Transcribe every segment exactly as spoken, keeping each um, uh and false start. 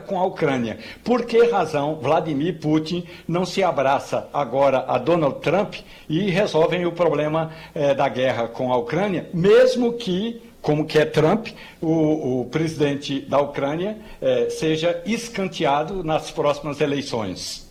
com a Ucrânia. Por que razão Vladimir Putin não se abraça agora a Donald Trump e resolvem o problema eh, da guerra com a Ucrânia, mesmo que, como quer Trump, o, o presidente da Ucrânia eh, seja escanteado nas próximas eleições?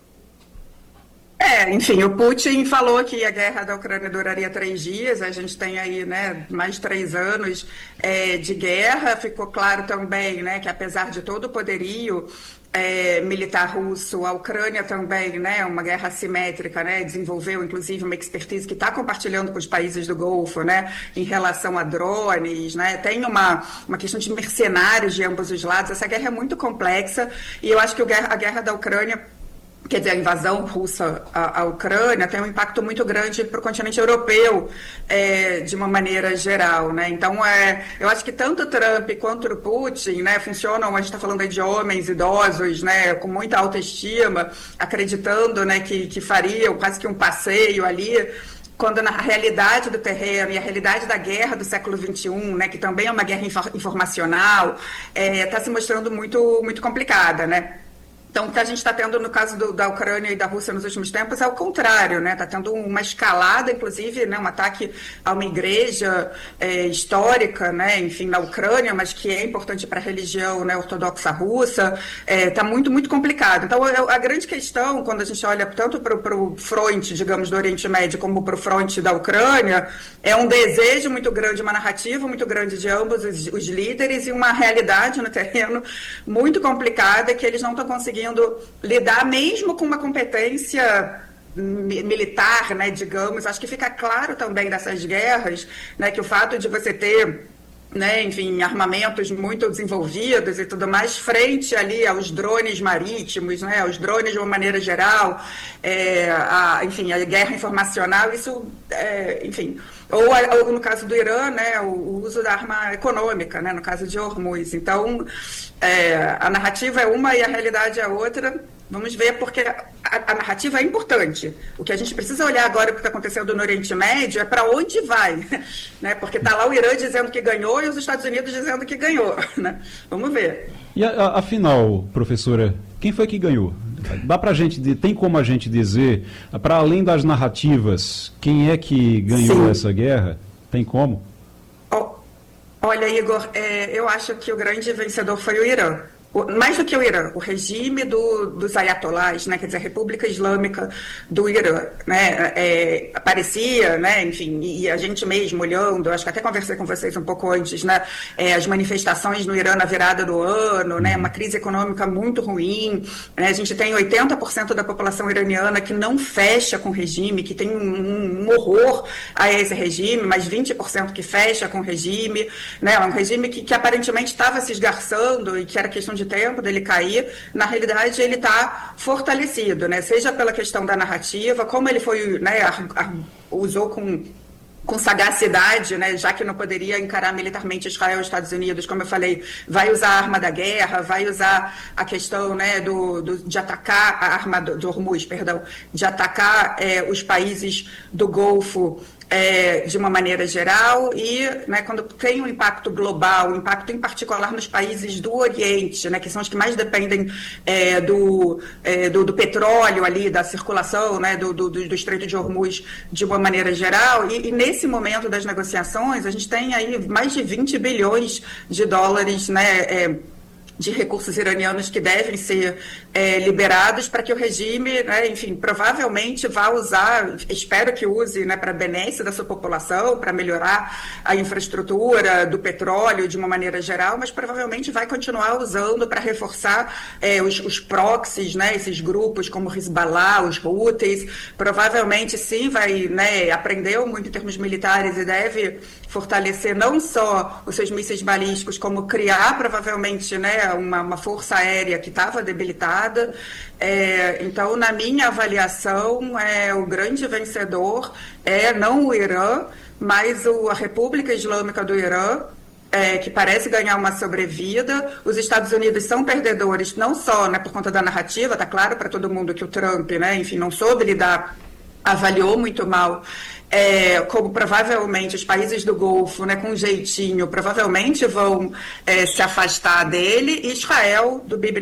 É, enfim, o Putin falou que a guerra da Ucrânia duraria três dias, a gente tem aí, né, mais de três anos é, de guerra. Ficou claro também, né, que apesar de todo o poderio é, militar russo, a Ucrânia também, né, uma guerra assimétrica, né, desenvolveu inclusive uma expertise que está compartilhando com os países do Golfo, né, em relação a drones, né, tem uma, uma questão de mercenários de ambos os lados. Essa guerra é muito complexa e eu acho que o guerra, a guerra da Ucrânia, quer dizer, a invasão russa à, à Ucrânia tem um impacto muito grande para o continente europeu, é, de uma maneira geral, né? Então, é, eu acho que tanto o Trump quanto o Putin, né, funcionam, a gente está falando aí de homens idosos, né, com muita autoestima, acreditando, né, que, que fariam quase que um passeio ali, quando na realidade do terreno e a realidade da guerra do século vinte e um, né, que também é uma guerra informacional, está é, se mostrando muito, muito complicada, né? Então, o que a gente está tendo no caso do, da Ucrânia e da Rússia nos últimos tempos é o contrário, né? Está tendo uma escalada, inclusive, né? Um ataque a uma igreja é, histórica, né? Enfim, na Ucrânia, mas que é importante para a religião, né, ortodoxa russa. Está é, muito, muito complicado. Então, a, a grande questão, quando a gente olha tanto para o fronte, digamos, do Oriente Médio, como para o fronte da Ucrânia, é um desejo muito grande, uma narrativa muito grande de ambos os, os líderes e uma realidade no terreno muito complicada que eles não estão conseguindo lidar mesmo com uma competência militar, né, digamos. Acho que fica claro também dessas guerras, né, que o fato de você ter, né, enfim, armamentos muito desenvolvidos e tudo mais, frente ali aos drones marítimos, né, aos drones de uma maneira geral, é, a, enfim, a guerra informacional, isso, é, enfim, ou, ou no caso do Irã, né, o, o uso da arma econômica, né, no caso de Hormuz. Então, é, a narrativa é uma e a realidade é outra. Vamos ver, porque a, a narrativa é importante. O que a gente precisa olhar agora para o que está acontecendo no Oriente Médio é para onde vai, né? Porque está lá o Irã dizendo que ganhou e os Estados Unidos dizendo que ganhou, né? Vamos ver. E a, a, afinal, professora, quem foi que ganhou? Dá pra gente, tem como a gente dizer, para além das narrativas, quem é que ganhou Sim. essa guerra? Tem como? Oh, olha, Igor, é, eu acho que o grande vencedor foi o Irã. O, mais do que o Irã, o regime do, dos ayatolás, né, quer dizer, a República Islâmica do Irã, né, é, aparecia, né, enfim, e a gente mesmo olhando, acho que até conversei com vocês um pouco antes, né, é, as manifestações no Irã na virada do ano, né, uma crise econômica muito ruim, né, a gente tem oitenta por cento da população iraniana que não fecha com o regime, que tem um, um horror a esse regime, mas vinte por cento que fecha com o regime, né, um regime que, que aparentemente estava se esgarçando e que era questão de tempo dele cair. Na realidade ele está fortalecido, né? Seja pela questão da narrativa, como ele foi, né, a, a, usou com, com sagacidade, né, já que não poderia encarar militarmente Israel e os Estados Unidos, como eu falei, vai usar a arma da guerra, vai usar a questão, né, do, do, de atacar a arma do, do Hormuz, perdão, de atacar é, os países do Golfo, É, de uma maneira geral, e, né, quando tem um impacto global, um impacto em particular nos países do Oriente, né, que são os que mais dependem é, do, é, do, do petróleo ali, da circulação, né, do, do, do Estreito de Hormuz de uma maneira geral, e, e nesse momento das negociações a gente tem aí mais de vinte bilhões de dólares, né, é, de recursos iranianos que devem ser é, liberados para que o regime, né, enfim, provavelmente vá usar, espero que use, né, para a benesse da sua população, para melhorar a infraestrutura do petróleo de uma maneira geral, mas provavelmente vai continuar usando para reforçar é, os, os proxies, né, esses grupos como o Hezbollah, os Houthis, provavelmente sim vai, né, aprendeu muito em termos militares e deve fortalecer não só os seus mísseis balísticos, como criar provavelmente, né, uma, uma força aérea que estava debilitada. É, então, na minha avaliação, é, o grande vencedor é não o Irã, mas o, a República Islâmica do Irã, É, que parece ganhar uma sobrevida. Os Estados Unidos são perdedores, não só, né, por conta da narrativa, está claro para todo mundo que o Trump, né, enfim, não soube lidar, avaliou muito mal, é, como provavelmente os países do Golfo, né, com um jeitinho, provavelmente vão é, se afastar dele, e Israel, do Bibi